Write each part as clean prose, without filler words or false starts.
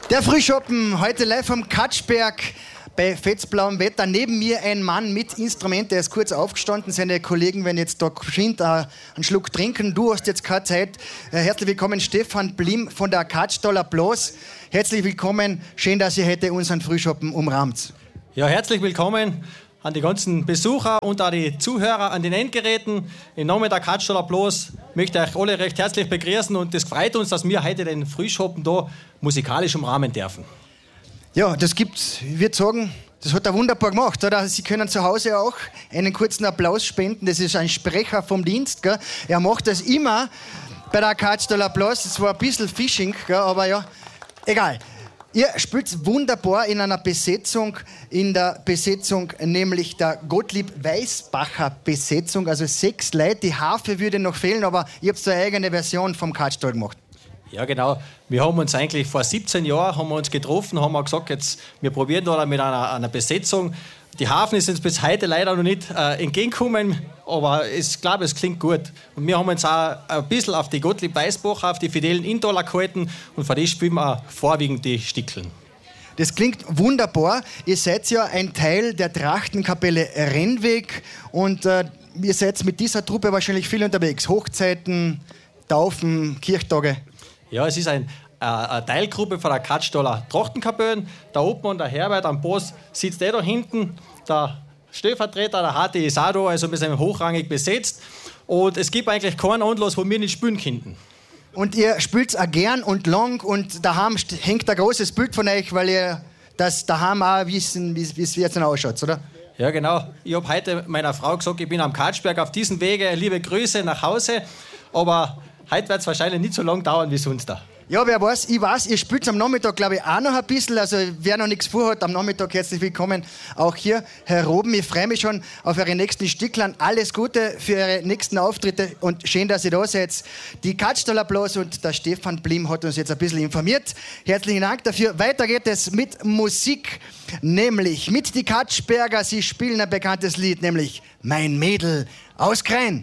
Der Frühschoppen, heute live vom Katschberg bei fetzblauem Wetter. Neben mir ein Mann mit Instrument, der ist kurz aufgestanden. Seine Kollegen werden jetzt da geschwind einen Schluck trinken. Du hast jetzt keine Zeit. Herzlich willkommen, Stefan Blim von der Katschtoll Applaus. Herzlich willkommen, schön, dass ihr heute unseren Frühschoppen umrahmt. Ja, herzlich willkommen an die ganzen Besucher und auch die Zuhörer an den Endgeräten. Im Namen der Katschtoll Applaus möchte ich euch alle recht herzlich begrüßen und es freut uns, dass wir heute den Frühschoppen da musikalisch umrahmen dürfen. Ja, das gibt's, ich würde sagen, das hat er wunderbar gemacht, oder? Sie können zu Hause auch einen kurzen Applaus spenden. Das ist ein Sprecher vom Dienst, gell? Er macht das immer bei der Katschtoll Applaus. Das war ein bisschen Phishing, gell? Aber ja, egal. Ihr spielt wunderbar in einer Besetzung, in der Besetzung nämlich der Gottlieb Weisbacher Besetzung, also 6 Leute. Die Harfe würde noch fehlen, aber ihr habt eine eigene Version vom Katschtoll gemacht. Ja, genau. Wir haben uns eigentlich vor 17 Jahren haben wir uns getroffen, haben wir gesagt, jetzt, wir probieren da mit einer Besetzung. Die Harfen ist uns bis heute leider noch nicht entgegengekommen, aber ich glaube, es klingt gut. Und wir haben uns auch ein bisschen auf die Gottlieb Weisbacher, auf die Fidelen Intaler gehalten und von denen spielen wir auch vorwiegend die Stickeln. Das klingt wunderbar. Ihr seid ja ein Teil der Trachtenkapelle Rennweg und ihr seid mit dieser Truppe wahrscheinlich viel unterwegs. Hochzeiten, Taufen, Kirchtage. Ja, es ist eine Teilgruppe von der Katschtoller Trachtenkapelle. Der Obmann, der Herbert am Boss, sitzt da hinten. Der Stellvertreter, der HT ist auch da, also wir sind hochrangig besetzt. Und es gibt eigentlich keinen Anlass, wo wir nicht spielen könnten. Und ihr spielt auch gern und lang und daheim hängt ein großes Bild von euch, weil ihr das daheim auch wissen, wie es jetzt ausschaut, oder? Ja, genau. Ich habe heute meiner Frau gesagt, ich bin am Katschberg auf diesem Wege. Liebe Grüße nach Hause. Aber heute wird es wahrscheinlich nicht so lange dauern wie sonst da. Ja, wer weiß, ich weiß, ihr spielt am Nachmittag, glaube ich, auch noch ein bisschen. Also, wer noch nichts vorhat, am Nachmittag herzlich willkommen auch hier, Herr Roben. Ich freue mich schon auf eure nächsten Sticklern. Alles Gute für eure nächsten Auftritte und schön, dass ihr da seid. Die Katschtoll Applaus und der Stefan Blim hat uns jetzt ein bisschen informiert. Herzlichen Dank dafür. Weiter geht es mit Musik, nämlich mit die Katschberger. Sie spielen ein bekanntes Lied, nämlich Mein Mädel aus Krain.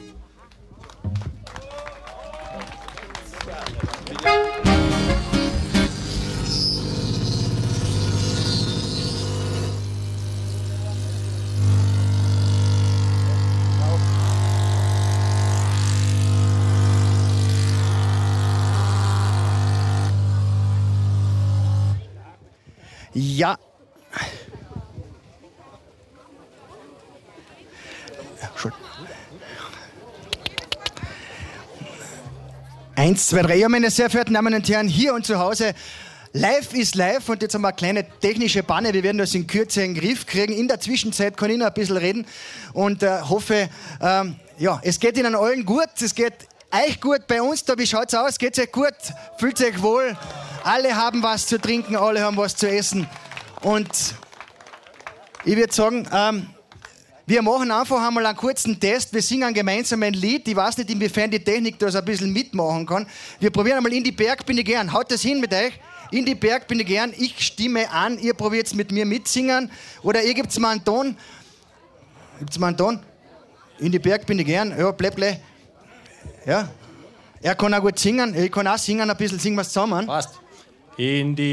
Ja. Schon. 1, 2, 3. Ja, meine sehr verehrten Damen und Herren, hier und zu Hause. Live ist live und jetzt haben wir eine kleine technische Panne. Wir werden das in Kürze in den Griff kriegen. In der Zwischenzeit kann ich noch ein bisschen reden und hoffe, ja, es geht Ihnen allen gut. Es geht euch gut bei uns. Da, wie schaut's aus? Geht's euch gut? Fühlt euch wohl? Alle haben was zu trinken, alle haben was zu essen. Und ich würde sagen, wir machen einfach einmal einen kurzen Test. Wir singen gemeinsam ein Lied. Ich weiß nicht, inwiefern die Technik da so ein bisschen mitmachen kann. Wir probieren einmal In die Berg bin ich gern. Haut das hin mit euch? In die Berg bin ich gern. Ich stimme an. Ihr probiert mit mir mitsingen. Oder ihr gebt mir einen Ton. Gibt's mir einen Ton? In die Berg bin ich gern. Ja, bleibt. Ja. Er kann auch gut singen. Ich kann auch singen. Ein bisschen singen wir zusammen. Passt. In die